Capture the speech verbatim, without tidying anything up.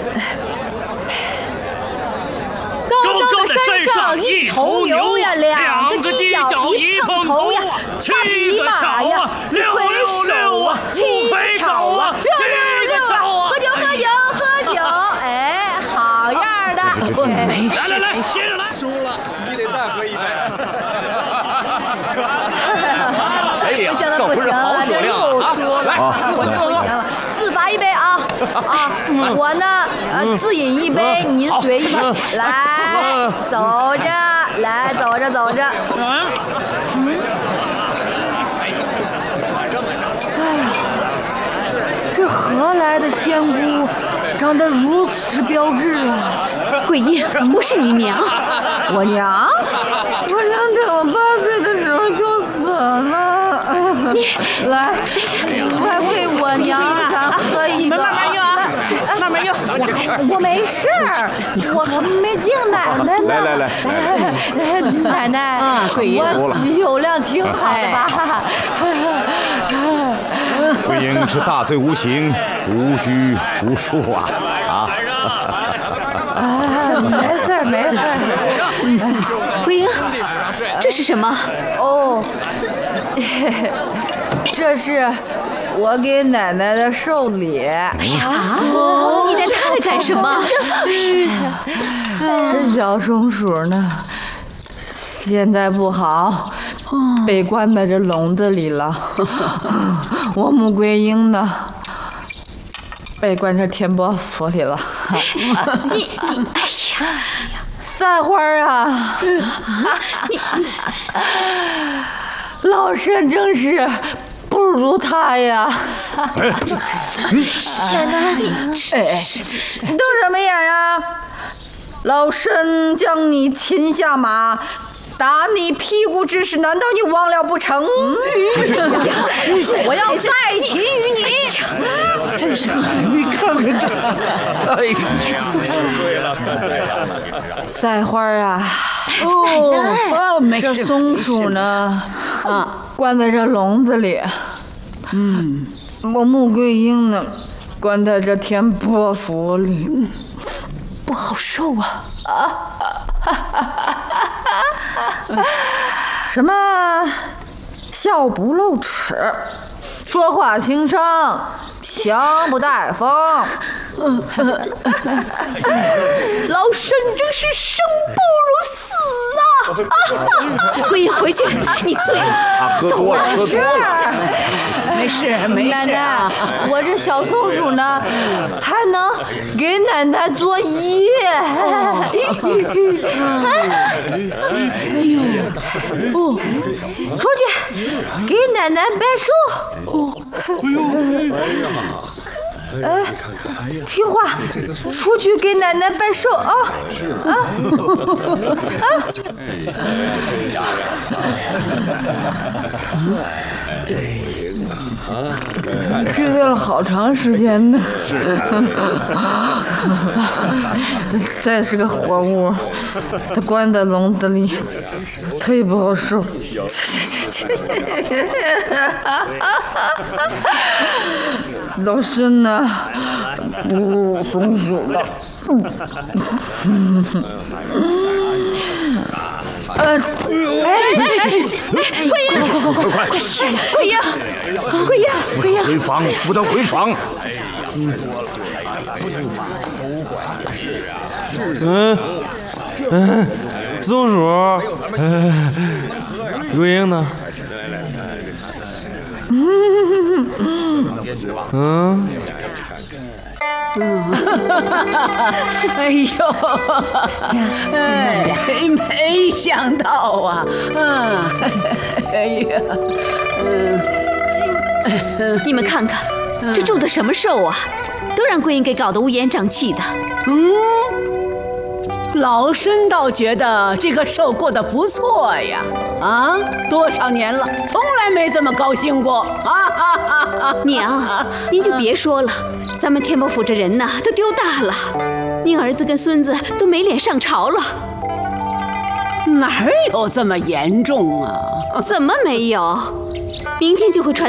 高高的山上一头牛呀，两个犄角一碰头呀，七个巧啊，六六六啊，七个巧啊，七个巧啊！ 喝酒喝酒喝酒！哎，好样的！ 没事，来来来，接着来。 输了，你得再喝一杯。 哎呀，少夫人好酒量啊！来， 我不行了，自罚一杯啊啊！我呢，呃，自饮一杯，您随意。来，走着，来，走着，走着。嗯。哎呀，这何来的仙姑，长得如此标致啊！ 桂英，不是你娘， 我娘，我娘在我八岁的时候就死了。你来，快为我娘咱喝一个。慢慢用，慢慢用。我我没事儿，我还没敬奶奶呢。 来来来， 奶奶啊，桂英，我酒量挺好的吧？ 桂英是大罪无形，无拘无束啊啊！ 啊，没事没事。 桂英，这是什么？ 哦，这是我给奶奶的寿礼。哎呀，你带它来干什么？ 这小松鼠呢，现在不好，被关在这笼子里了。我穆桂英呢，被关这天波府里了。 你你，哎呀！ 赛花啊，你老身真是不如他呀！ 奶奶， 哎，瞪什么眼呀？老身将你擒下马，打你屁股之事，难道你忘了不成？我要再擒于你！ 真是， 你看看这，哎呀， 你坐下。 赛花啊， 哦，没事。 这松鼠呢？啊，关在这笼子里。嗯，我穆桂英呢，关在这天波府里， 不好受啊！ 什么笑不露齿，说话轻声，枪不带风。 老身真是生不如死啊！桂英，回去，你醉了。 他喝多了，喝多了。 没事，没事。 奶奶，我这小松鼠呢，还能给奶奶作揖。哎呦，哦，出去给奶奶摆手。哦，哎，听话，出去给奶奶摆手啊！啊啊！睡了好长时间呢。再是个活物，它关在笼子里，忒不好受。老身呢，不松鼠了。呃，哎哎哎，桂英， 快快快快！ 桂英，桂英，桂英， 回房，扶他回房。 嗯嗯，松鼠，嗯，桂英呢？嗯。 哎呦，哎，没想到啊，嗯，哎呀，嗯，你们看看，这种的什么寿啊，都让桂英给搞得乌烟瘴气的。嗯，老身倒觉得这个寿过得不错呀，啊，多少年了，从来没这么高兴过啊！哈哈哈！娘，您就别说了。咱们天波府这人呐，都丢大了，您儿子跟孙子都没脸上朝了。哪有这么严重啊？怎么没有？明天就会传